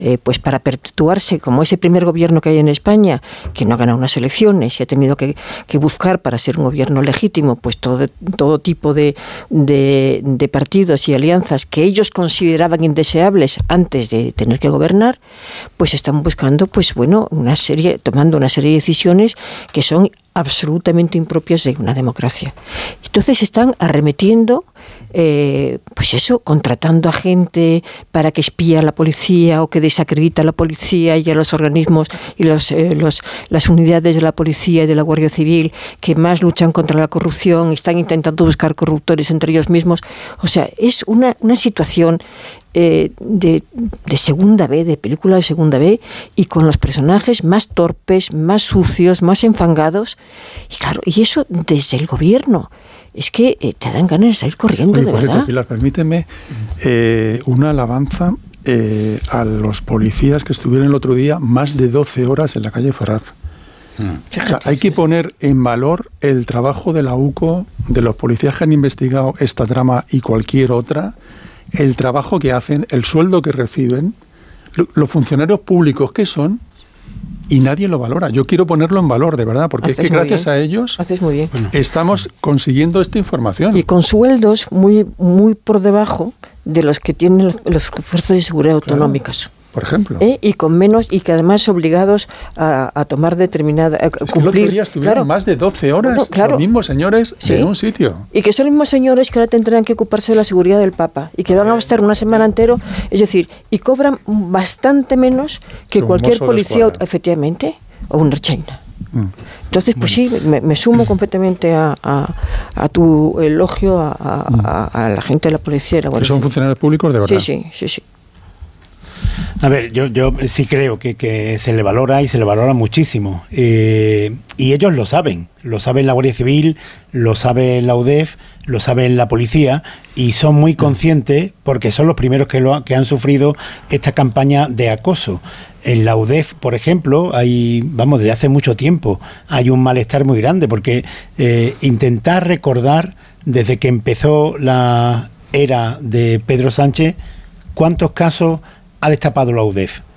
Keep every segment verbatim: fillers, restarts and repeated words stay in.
eh, pues para perpetuarse como ese primer gobierno que hay en España, que no ha ganado unas elecciones y ha tenido que, que buscar para ser un gobierno legítimo, pues todo, todo tipo de, de, de partidos y alianzas que ellos consideraban indeseables antes de tener que gobernar, pues están buscando, pues bueno, una serie, tomando una serie de decisiones que son absolutamente impropias de una democracia. Entonces están arremetiendo, eh, pues eso, contratando a gente para que espía a la policía o que desacredita a la policía y a los organismos y los, eh, los, las unidades de la policía y de la Guardia Civil que más luchan contra la corrupción, están intentando buscar corruptores entre ellos mismos. O sea, es una, una situación Eh, de, de segunda B, de película de segunda B, y con los personajes más torpes, más sucios, más enfangados, y claro, y eso desde el gobierno. Es que eh, te dan ganas de salir corriendo. Oye, de verdad. Cierto, Pilar, permíteme eh, una alabanza eh, a los policías que estuvieron el otro día más de doce horas en la calle Ferraz. Hmm. O sea, hay que poner en valor el trabajo de la U C O, de los policías que han investigado esta trama y cualquier otra, el trabajo que hacen, el sueldo que reciben, los funcionarios públicos que son, y nadie lo valora. Yo quiero ponerlo en valor, de verdad, porque Haces es que gracias bien. a ellos Haces muy bien. estamos consiguiendo esta información. Y con sueldos muy, muy por debajo de los que tienen las fuerzas de seguridad autonómicas. Claro. Por ejemplo. ¿Eh? Y con menos, y que además obligados a, a tomar determinada... A es cumplir. Que el otro día estuvieron claro. más de doce horas bueno, claro. los mismos señores sí. en un sitio. Y que son los mismos señores que ahora tendrán que ocuparse de la seguridad del Papa y que van a estar una semana entera, es decir, y cobran bastante menos que Su cualquier policía, efectivamente, o una chaina. Mm. Entonces, pues bueno. sí, me, me sumo completamente a, a, a tu elogio a, a, a, a la gente de la policía y la Guardia Civil. ¿Son funcionarios públicos de verdad? Sí, sí, sí, sí. A ver, yo, yo sí creo que, que se le valora y se le valora muchísimo. Eh, y ellos lo saben. Lo sabe la Guardia Civil, lo sabe la U D E F, lo sabe la policía y son muy conscientes porque son los primeros que, lo, que han sufrido esta campaña de acoso. En la U D E F, por ejemplo, hay, vamos, desde hace mucho tiempo hay un malestar muy grande porque eh, intentar recordar desde que empezó la era de Pedro Sánchez, ¿cuántos casos ha destapado la U D E F?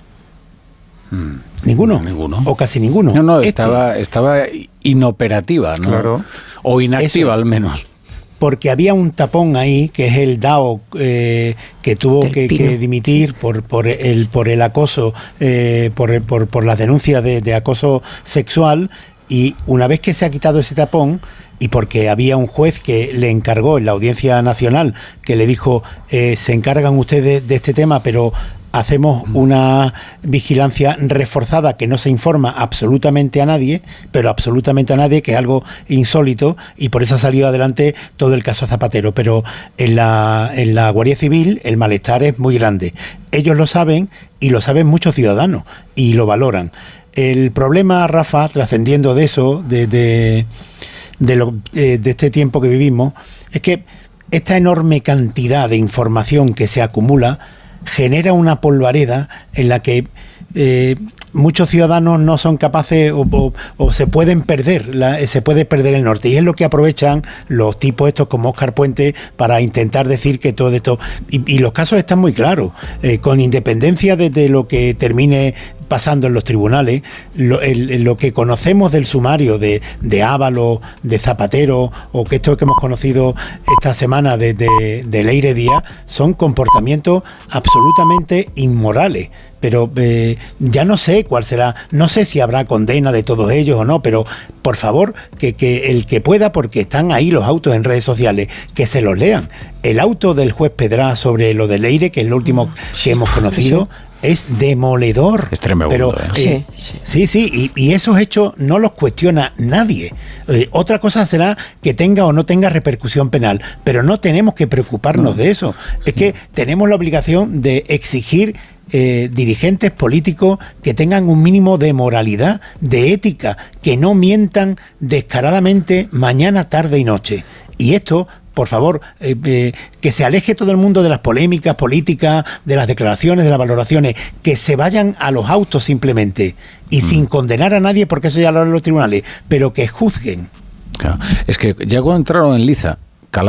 Hmm. ¿Ninguno? Ninguno. O casi ninguno. No, no, estaba, este, estaba inoperativa, ¿no? Claro. O inactiva es, al menos. Porque había un tapón ahí, que es el D A O, eh, que tuvo que, que dimitir por, por, el, por el acoso, eh, por, por, por las denuncias de, de acoso sexual, y una vez que se ha quitado ese tapón, y porque había un juez que le encargó en la Audiencia Nacional, que le dijo, eh, se encargan ustedes de este tema, pero hacemos una vigilancia reforzada que no se informa absolutamente a nadie, pero absolutamente a nadie, que es algo insólito, y por eso ha salido adelante todo el caso Zapatero. Pero en la, en la Guardia Civil el malestar es muy grande. Ellos lo saben y lo saben muchos ciudadanos y lo valoran. El problema, Rafa, trascendiendo de eso, de, de, de, lo, de, de este tiempo que vivimos, es que esta enorme cantidad de información que se acumula genera una polvareda en la que eh, muchos ciudadanos no son capaces o, o, o se pueden perder, la, se puede perder el norte, y es lo que aprovechan los tipos estos como Óscar Puente para intentar decir que todo esto, y, y los casos están muy claros, eh, con independencia de, de lo que termine pasando en los tribunales, lo, el, lo que conocemos del sumario de, de Ábalos, de Zapatero, o que esto que hemos conocido esta semana de, de, de Leire Díaz, son comportamientos absolutamente inmorales. Pero eh, ya no sé cuál será, no sé si habrá condena de todos ellos o no, pero por favor, que, que el que pueda, porque están ahí los autos en redes sociales, que se los lean. El auto del juez Pedrá sobre lo de Leire, que es lo último que hemos conocido, es demoledor. Es tremendo. Pero, eh, sí, sí, sí y, y esos hechos no los cuestiona nadie. Eh, otra cosa será que tenga o no tenga repercusión penal, pero no tenemos que preocuparnos no. de eso. Es que tenemos la obligación de exigir eh, dirigentes políticos que tengan un mínimo de moralidad, de ética, que no mientan descaradamente mañana, tarde y noche. Y esto, por favor, eh, eh, que se aleje todo el mundo de las polémicas políticas, de las declaraciones, de las valoraciones, que se vayan a los autos simplemente y mm. sin condenar a nadie, porque eso ya lo harán los tribunales, pero que juzguen. Claro. Es que ya cuando entraron en liza, Calama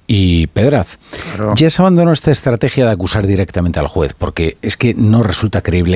y Pedraz. Claro. Ya se abandonó esta estrategia de acusar directamente al juez, porque es que no resulta creíble